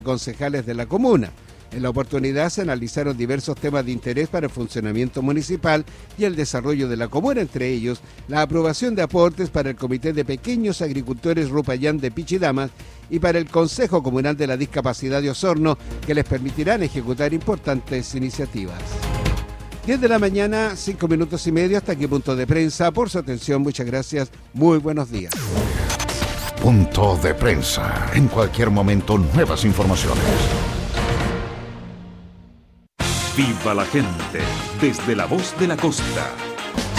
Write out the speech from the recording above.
concejales de la comuna. En la oportunidad se analizaron diversos temas de interés para el funcionamiento municipal y el desarrollo de la comuna, entre ellos la aprobación de aportes para el Comité de Pequeños Agricultores Rupayán de Pichidamas y para el Consejo Comunal de la Discapacidad de Osorno, que les permitirán ejecutar importantes iniciativas. 10 de la mañana, 5 minutos y medio, hasta aquí Punto de Prensa. Por su atención, muchas gracias, muy buenos días. Punto de Prensa. En cualquier momento, nuevas informaciones. Viva la gente, desde la voz de la costa.